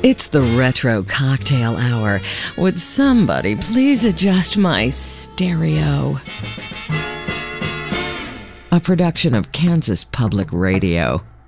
It's the Retro Cocktail Hour. Would somebody please adjust my stereo? A production of Kansas Public Radio.